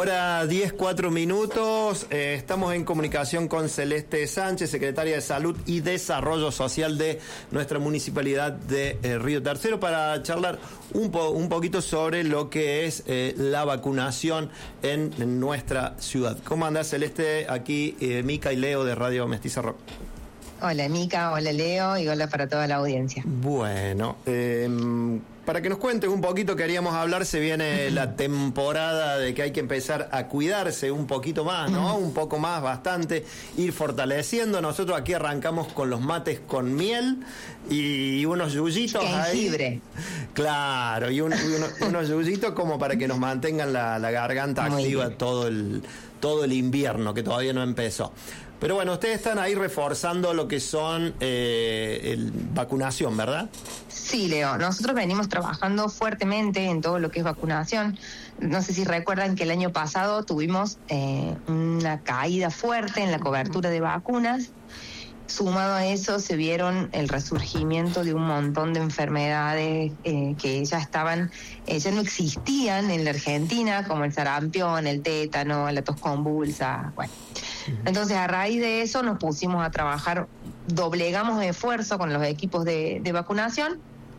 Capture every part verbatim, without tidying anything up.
Hora diez, cuatro minutos. Eh, estamos en comunicación con Celeste Sánchez, secretaria de Salud y Desarrollo Social de nuestra municipalidad de eh, Río Tercero, para charlar un, po un poquito sobre lo que es eh, la vacunación en, en nuestra ciudad. ¿Cómo andás, Celeste? Aquí eh, Mica y Leo de Radio Mestiza Rock. Hola Mica, hola Leo y hola para toda la audiencia. Bueno, eh, para que nos cuentes un poquito, queríamos hablar, se viene la temporada de que hay que empezar a cuidarse un poquito más, ¿no? Un poco más, bastante, ir fortaleciendo. Nosotros aquí arrancamos con los mates con miel y unos yuyitos ahí. Jengibre. Claro, y, un, y uno, unos yuyitos como para que nos mantengan la, la garganta Muy activa todo el, todo el invierno, que todavía no empezó. Pero bueno, ustedes están ahí reforzando lo que son eh, el vacunación, ¿verdad? Sí, Leo. Nosotros venimos trabajando fuertemente en todo lo que es vacunación. No sé si recuerdan que el año pasado tuvimos eh, una caída fuerte en la cobertura de vacunas. Sumado a eso, se vieron el resurgimiento de un montón de enfermedades eh, que ya estaban, eh, ya no existían en la Argentina, como el sarampión, el tétano, la tos convulsa, bueno. Entonces, a raíz de eso nos pusimos a trabajar, doblegamos esfuerzo con los equipos de, de vacunación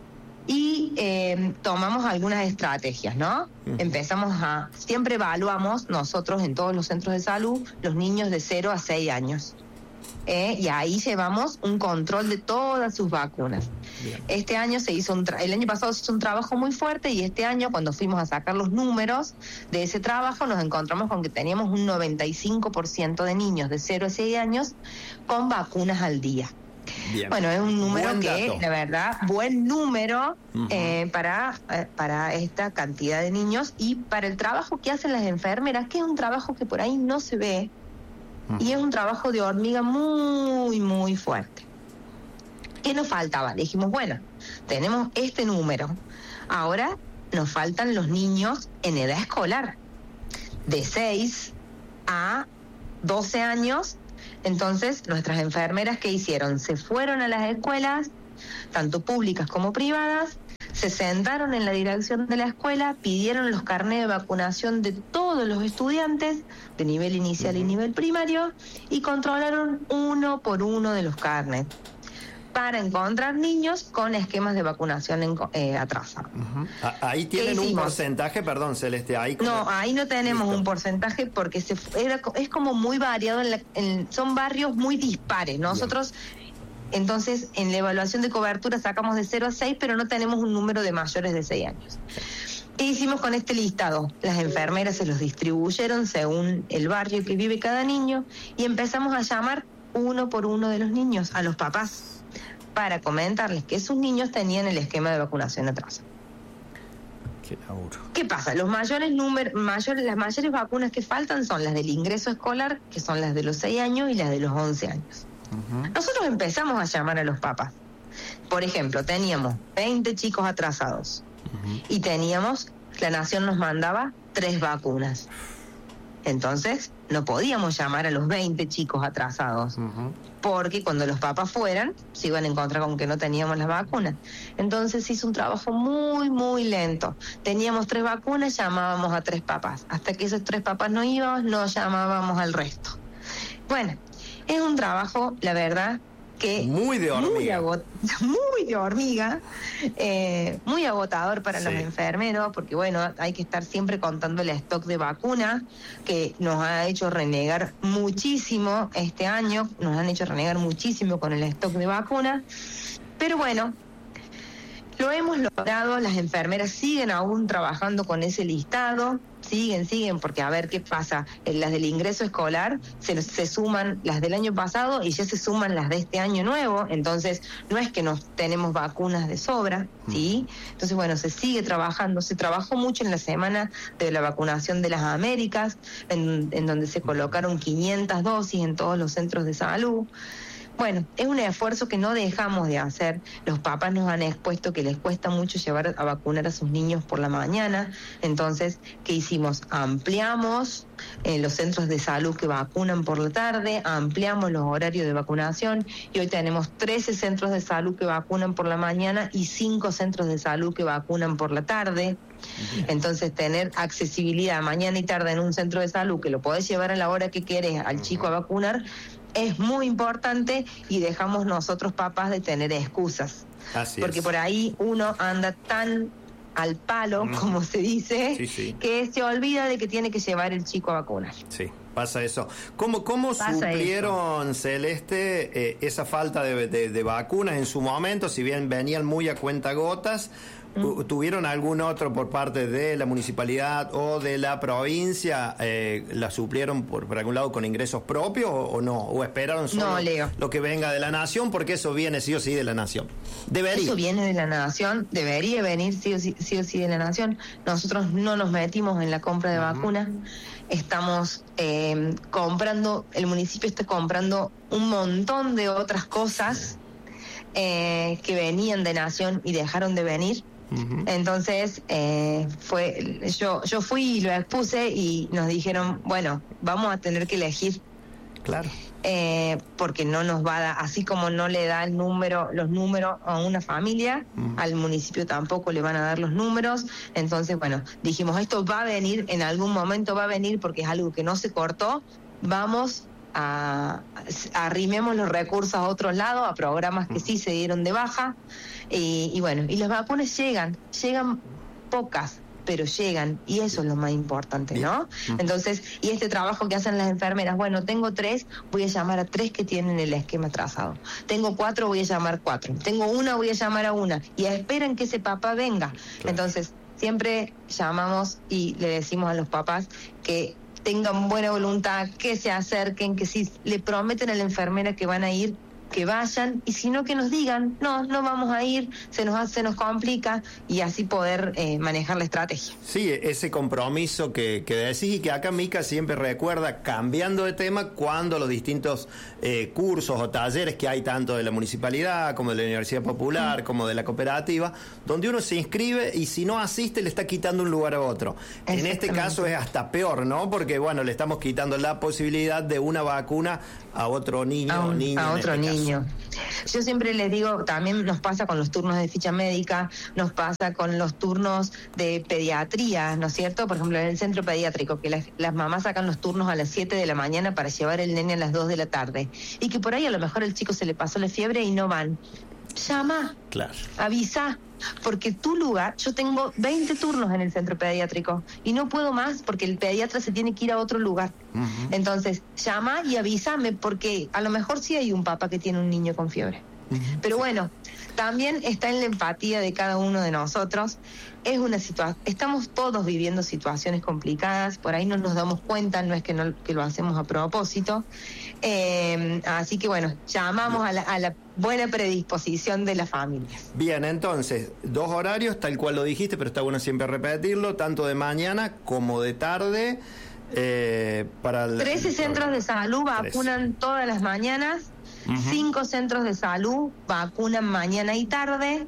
y eh, tomamos algunas estrategias, ¿no? Uh-huh. Empezamos a, siempre evaluamos nosotros en todos los centros de salud los niños de cero a seis años. Eh, y ahí llevamos un control de todas sus vacunas. Bien. Este año se hizo un tra- el año pasado se hizo un trabajo muy fuerte, y este año, cuando fuimos a sacar los números de ese trabajo, nos encontramos con que teníamos un noventa y cinco por ciento de niños de cero a seis años con vacunas al día. Bien. Bueno, es un número buen que, dato. La verdad, buen número uh-huh. eh, para, eh, para esta cantidad de niños y para el trabajo que hacen las enfermeras, que es un trabajo que por ahí no se ve. Y es un trabajo de hormiga muy, muy fuerte. ¿Qué nos faltaba? Le dijimos, bueno, tenemos este número. Ahora nos faltan los niños en edad escolar, de seis a doce años. Entonces, nuestras enfermeras, ¿qué hicieron? Se fueron a las escuelas, tanto públicas como privadas, se sentaron en la dirección de la escuela, pidieron los carnés de vacunación de todos los estudiantes de nivel inicial y nivel primario y controlaron uno por uno de los carnés para encontrar niños con esquemas de vacunación en, eh, atrasados. Uh-huh. Ahí tienen un porcentaje, perdón, Celeste. Ahí como... No, ahí no tenemos Listo. un porcentaje porque se, era, es como muy variado, en la, en, son barrios muy dispares. Nosotros... Bien. Entonces, en la evaluación de cobertura sacamos de cero a seis, pero no tenemos un número de mayores de seis años. ¿Qué hicimos con este listado? Las enfermeras se los distribuyeron según el barrio que vive cada niño y empezamos a llamar uno por uno de los niños, a los papás, para comentarles que sus niños tenían el esquema de vacunación atrasado. Qué laburo. ¿Qué pasa? Los mayores números, mayores, las mayores vacunas que faltan son las del ingreso escolar, que son las de los seis años y las de los once años. Uh-huh. Nosotros empezamos a llamar a los papás. Por ejemplo, teníamos veinte chicos atrasados uh-huh. y teníamos, la nación nos mandaba tres vacunas. Entonces, no podíamos llamar a los veinte chicos atrasados uh-huh. porque cuando los papás fueran, se iban a encontrar con que no teníamos las vacunas. Entonces, hizo un trabajo muy, muy lento. Teníamos tres vacunas, llamábamos a tres papás. Hasta que esos tres papás no íbamos, no llamábamos al resto. Bueno, es un trabajo, la verdad, que muy de hormiga, muy, agot- muy de hormiga, eh, muy agotador para sí. los enfermeros, porque bueno, hay que estar siempre contando el stock de vacunas, que nos ha hecho renegar muchísimo este año, nos han hecho renegar muchísimo con el stock de vacunas, pero bueno, lo hemos logrado. Las enfermeras siguen aún trabajando con ese listado, siguen, siguen, porque a ver qué pasa, en las del ingreso escolar se, se suman las del año pasado y ya se suman las de este año nuevo, entonces no es que nos tenemos vacunas de sobra, ¿sí? Entonces bueno, se sigue trabajando, se trabajó mucho en la semana de la vacunación de las Américas, en, en donde se colocaron quinientas dosis en todos los centros de salud. Bueno, es un esfuerzo que no dejamos de hacer. Los papás nos han expuesto que les cuesta mucho llevar a vacunar a sus niños por la mañana. Entonces, ¿qué hicimos? Ampliamos eh, los centros de salud que vacunan por la tarde, ampliamos los horarios de vacunación y hoy tenemos trece centros de salud que vacunan por la mañana y cinco centros de salud que vacunan por la tarde. Bien. Entonces, tener accesibilidad mañana y tarde en un centro de salud que lo podés llevar a la hora que querés al uh-huh. chico a vacunar es muy importante y dejamos nosotros papás de tener excusas. Así porque es. Por ahí uno anda tan al palo, mm. como se dice, sí, sí. que se olvida de que tiene que llevar el chico a vacunar. Sí, pasa eso. ¿Cómo, cómo pasa suplieron, eso. Celeste, eh, esa falta de, de, de vacunas en su momento? Si bien venían muy a cuentagotas, mm. ¿tuvieron algún otro por parte de la municipalidad o de la provincia? Eh, ¿La suplieron por, por algún lado con ingresos propios o, o no? ¿O esperaron solo no, Leo. lo que venga de la nación? Porque eso viene sí o sí de la nación. Debería. Eso viene de la nación, debería venir sí o sí, sí o sí de la nación. Nosotros no nos metimos en la compra de uh-huh. vacunas. Estamos eh, comprando, el municipio está comprando un montón de otras cosas eh, que venían de nación y dejaron de venir. Uh-huh. Entonces eh, fue yo yo fui y lo expuse y nos dijeron, bueno, vamos a tener que elegir. Claro. Eh, porque no nos va a dar, así como no le da el número, los números a una familia, uh-huh. al municipio tampoco le van a dar los números. Entonces, bueno, dijimos, esto va a venir, en algún momento va a venir porque es algo que no se cortó. Vamos a, a arrimemos los recursos a otros lados, a programas que uh-huh. sí se dieron de baja. Y, y bueno, y las vacunas llegan, llegan pocas, pero llegan, y eso es lo más importante, ¿no? Bien. Entonces, y este trabajo que hacen las enfermeras, bueno, tengo tres, voy a llamar a tres que tienen el esquema trazado. Tengo cuatro, voy a llamar cuatro. Tengo una, voy a llamar a una. Y esperan que ese papá venga. Claro. Entonces, siempre llamamos y le decimos a los papás que tengan buena voluntad, que se acerquen, que si le prometen a la enfermera que van a ir, que vayan, y si no, que nos digan, no, no vamos a ir, se nos hace, se nos complica, y así poder eh, manejar la estrategia. Sí, ese compromiso que, que decís y que acá Mica siempre recuerda, cambiando de tema, cuando los distintos eh, cursos o talleres que hay tanto de la municipalidad como de la Universidad Popular, mm. como de la cooperativa, donde uno se inscribe y si no asiste le está quitando un lugar a otro. En este caso es hasta peor, ¿no? Porque, bueno, le estamos quitando la posibilidad de una vacuna a otro niño a o niña. A otro este niño. Yo siempre les digo, también nos pasa con los turnos de ficha médica, nos pasa con los turnos de pediatría, ¿no es cierto? Por ejemplo, en el centro pediátrico, que las, las mamás sacan los turnos a las siete de la mañana para llevar el nene a las dos de la tarde. Y que por ahí a lo mejor el chico se le pasó la fiebre y no van. Llama, claro. avisa, porque tu lugar, yo tengo veinte turnos en el centro pediátrico y no puedo más porque el pediatra se tiene que ir a otro lugar. Uh-huh. Entonces, llama y avísame porque a lo mejor sí hay un papá que tiene un niño con fiebre. Uh-huh. Pero bueno, también está en la empatía de cada uno de nosotros. Es una situación, estamos todos viviendo situaciones complicadas, por ahí no nos damos cuenta, no es que no que lo hacemos a propósito. Eh, así que bueno, llamamos a la, a la buena predisposición de las familias. Bien, entonces, dos horarios, tal cual lo dijiste, pero está bueno siempre repetirlo, tanto de mañana como de tarde. Eh, para el, trece el centros de salud vacunan trece. Todas las mañanas, uh-huh. cinco centros de salud vacunan mañana y tarde.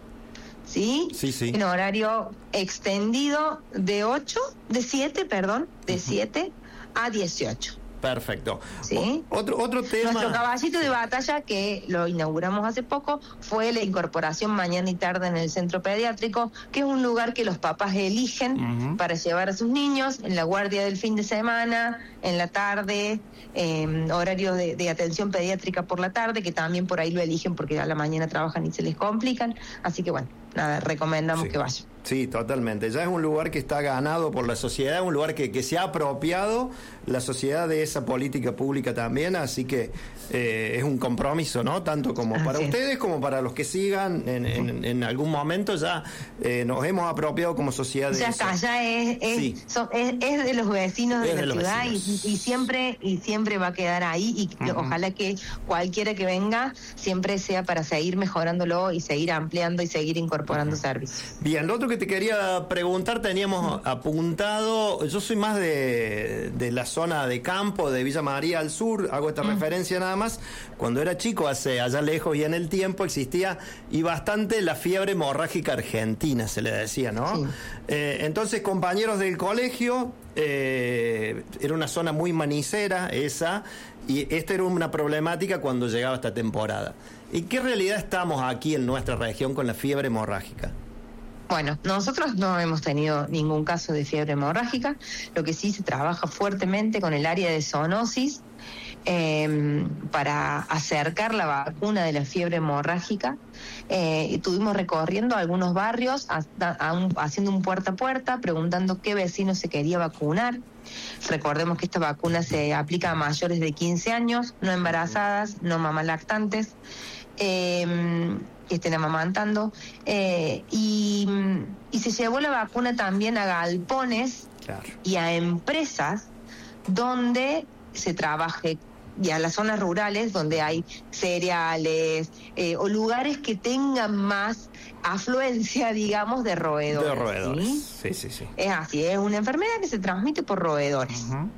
¿Sí? Sí, sí. En horario extendido de ocho, de siete, perdón, de uh-huh. siete a dieciocho. Perfecto. ¿Sí? O, otro, otro tema. Nuestro caballito de batalla, que lo inauguramos hace poco, fue la incorporación mañana y tarde en el centro pediátrico, que es un lugar que los papás eligen uh-huh. para llevar a sus niños en la guardia del fin de semana, en la tarde, eh, horario de, de atención pediátrica por la tarde, que también por ahí lo eligen porque a la mañana trabajan y se les complican. Así que bueno, nada, recomendamos sí. que vayan. Sí, totalmente. Ya es un lugar que está ganado por la sociedad, un lugar que, que se ha apropiado la sociedad de esa política pública también, así que eh, es un compromiso, ¿no? Tanto como para así ustedes es. Como para los que sigan en, en, en algún momento ya eh, nos hemos apropiado como sociedad de ya eso. Está, ya es, es, sí. son, es, es de los vecinos de, de la ciudad y, y siempre y siempre va a quedar ahí y uh-huh. ojalá que cualquiera que venga siempre sea para seguir mejorándolo y seguir ampliando y seguir incorporando incorporando uh-huh. servicios. Bien, lo otro que te quería preguntar, teníamos uh-huh. apuntado, yo soy más de, de la zona de campo, de Villa María al sur, hago esta uh-huh. referencia nada más. Cuando era chico, hace allá lejos y en el tiempo, existía y bastante la fiebre hemorrágica argentina, se le decía, ¿no? Sí. Eh, entonces, compañeros del colegio, eh, era una zona muy manicera esa, y esta era una problemática cuando llegaba esta temporada. ¿En qué realidad estamos aquí en nuestra región con la fiebre hemorrágica? Bueno, nosotros no hemos tenido ningún caso de fiebre hemorrágica, lo que sí se trabaja fuertemente con el área de zoonosis eh, para acercar la vacuna de la fiebre hemorrágica. Eh, estuvimos recorriendo algunos barrios, a, a un, haciendo un puerta a puerta, preguntando qué vecino se quería vacunar. Recordemos que esta vacuna se aplica a mayores de quince años, no embarazadas, no mamás lactantes, eh, que estén amamantando, eh, y, y se llevó la vacuna también a galpones claro. y a empresas donde se trabaje, y a las zonas rurales donde hay cereales eh, o lugares que tengan más afluencia, digamos, de roedores. De roedores, ¿sí? sí, sí, sí. Es así, es una enfermedad que se transmite por roedores, uh-huh.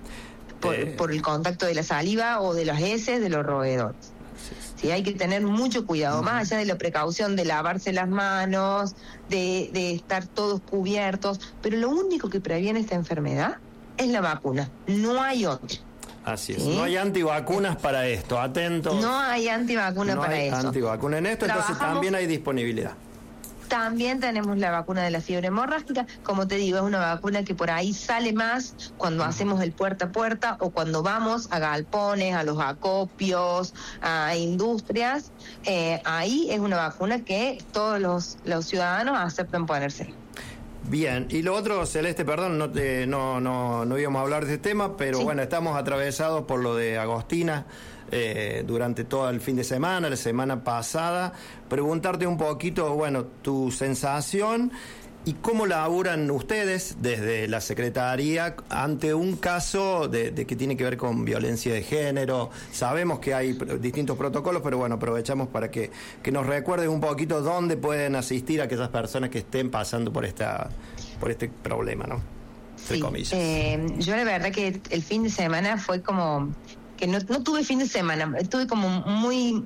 por, eh... por el contacto de la saliva o de las heces de los roedores. Sí, sí. Sí, hay que tener mucho cuidado, uh-huh. más allá de la precaución de lavarse las manos, de, de estar todos cubiertos, pero lo único que previene esta enfermedad es la vacuna, no hay otra. Así es, ¿sí? No hay antivacunas para esto, atentos. No hay antivacuna no para hay eso. No hay antivacuna en esto, Trabajamos, entonces también hay disponibilidad. También tenemos la vacuna de la fiebre hemorrágica, como te digo, es una vacuna que por ahí sale más cuando hacemos el puerta a puerta o cuando vamos a galpones, a los acopios, a industrias. Eh, ahí es una vacuna que todos los, los ciudadanos aceptan ponerse. Bien, y lo otro, Celeste, perdón, no, te, no, no, no íbamos a hablar de este tema, pero sí. bueno, estamos atravesados por lo de Agostina eh, durante todo el fin de semana, la semana pasada. Preguntarte un poquito, bueno, tu sensación y cómo laburan ustedes desde la Secretaría ante un caso de, de que tiene que ver con violencia de género. Sabemos que hay distintos protocolos, pero bueno, aprovechamos para que, que nos recuerden un poquito dónde pueden asistir aquellas personas que estén pasando por esta por este problema, ¿no? Entre sí, comillas. Eh, yo la verdad que el fin de semana fue como que no, no tuve fin de semana, estuve como muy,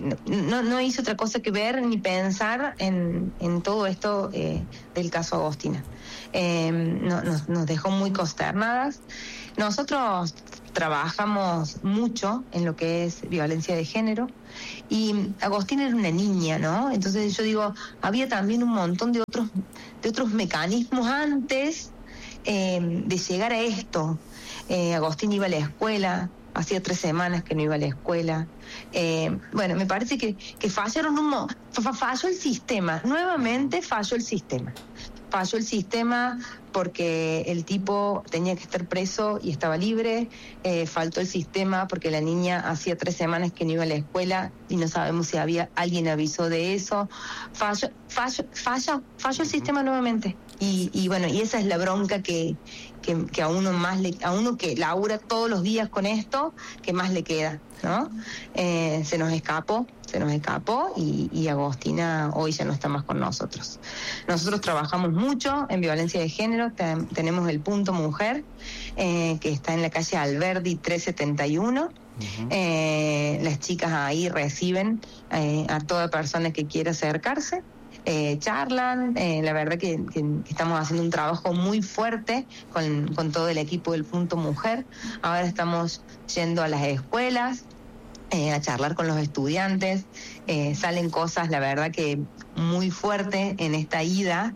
no, no hice otra cosa que ver ni pensar en, en todo esto eh, del caso Agostina. Eh, no, nos, nos dejó muy consternadas. Nosotros trabajamos mucho en lo que es violencia de género y Agostina era una niña, ¿no? Entonces yo digo, había también un montón de otros, de otros mecanismos antes eh, de llegar a esto. Eh, Agostina iba a la escuela, hacía tres semanas que no iba a la escuela. Eh, bueno, me parece que, que fallaron un mo- falló el sistema, nuevamente falló el sistema. Falló el sistema porque el tipo tenía que estar preso y estaba libre, eh, faltó el sistema porque la niña hacía tres semanas que no iba a la escuela y no sabemos si había alguien avisó de eso. Falló, falló, falló, falló el sistema nuevamente. Y, y bueno, y esa es la bronca que, que, que a uno más le, a uno que labura todos los días con esto, que más le queda, ¿no? Eh, se nos escapó, se nos escapó y, y Agostina hoy ya no está más con nosotros. Nosotros trabajamos mucho en violencia de género, ten, tenemos el Punto Mujer, eh, que está en la calle Alberdi trescientos setenta y uno. Uh-huh. Eh, las chicas ahí reciben eh, a toda persona que quiera acercarse. Eh, charlan, eh, la verdad que, que, que estamos haciendo un trabajo muy fuerte con, con todo el equipo del Punto Mujer. Ahora estamos yendo a las escuelas eh, a charlar con los estudiantes, eh, salen cosas, la verdad que muy fuerte en esta ida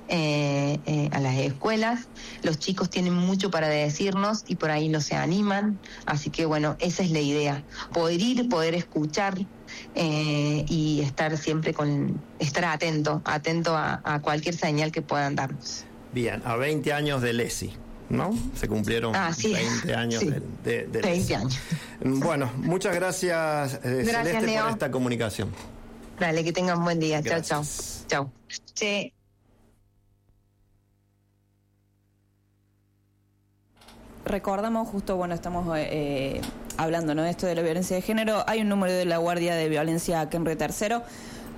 eh, eh, a las escuelas. Los chicos tienen mucho para decirnos y por ahí no se animan, así que bueno, esa es la idea, poder ir, poder escuchar eh, y estar siempre con, estar atento, atento a, a cualquier señal que puedan darnos. Bien, a veinte años de Lesi, ¿no? Se cumplieron ah, sí. veinte años sí. de, de, de veinte años. Bueno, muchas gracias, eh, gracias Celeste, Leo. por esta comunicación. Dale, que tengan un buen día. Chao, chao. Chao. Sí. Recordamos justo, bueno, estamos eh, hablando, ¿no?, de esto de la violencia de género. Hay un número de la Guardia de Violencia Kenry tercero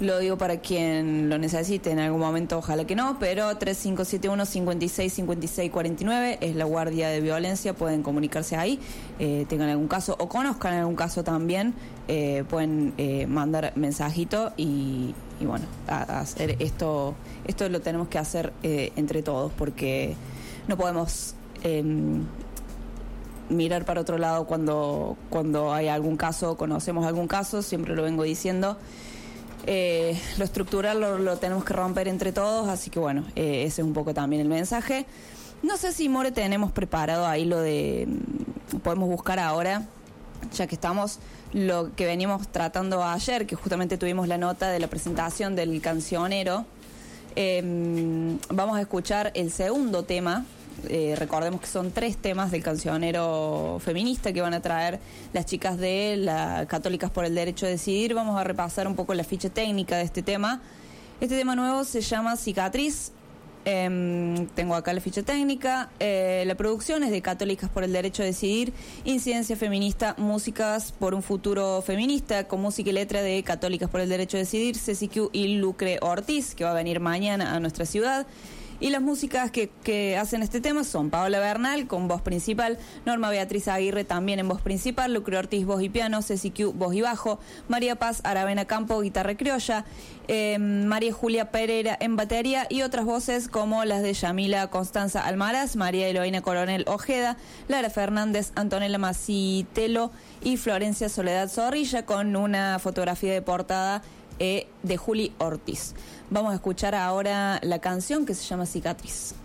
Lo digo para quien lo necesite en algún momento, ojalá que no, pero tres cinco siete uno, cinco seis, cinco seis cuatro nueve es la guardia de violencia, pueden comunicarse ahí, eh, tengan algún caso o conozcan algún caso también, eh, pueden eh, mandar mensajito y, y bueno, a, a hacer esto, esto lo tenemos que hacer eh, entre todos, porque no podemos eh, mirar para otro lado cuando, cuando hay algún caso, conocemos algún caso, siempre lo vengo diciendo. Eh, lo estructural lo, lo tenemos que romper entre todos, así que bueno, eh, ese es un poco también el mensaje. No sé si, More, tenemos preparado ahí lo de, podemos buscar ahora, ya que estamos, lo que venimos tratando ayer, que justamente tuvimos la nota de la presentación del cancionero. Eh, vamos a escuchar el segundo tema. Eh, recordemos que son tres temas del cancionero feminista que van a traer las chicas de la Católicas por el Derecho a Decidir. Vamos a repasar un poco la ficha técnica de este tema. Este tema nuevo se llama Cicatriz. Eh, tengo acá la ficha técnica. Eh, la producción es de Católicas por el Derecho a Decidir, incidencia feminista, músicas por un futuro feminista, con música y letra de Católicas por el Derecho a Decidir, Ceci Q y Lucre Ortiz, que va a venir mañana a nuestra ciudad. Y las músicas que, que hacen este tema son Paola Bernal con voz principal, Norma Beatriz Aguirre también en voz principal, Lucre Ortiz voz y piano, Ceci Q voz y bajo, María Paz Aravena Campo guitarra criolla, eh, María Julia Pereira en batería y otras voces como las de Yamila Constanza Almaraz, María Eloína Coronel Ojeda, Lara Fernández, Antonella Macitelo y Florencia Soledad Zorrilla, con una fotografía de portada eh, de Juli Ortiz. Vamos a escuchar ahora la canción que se llama Cicatriz.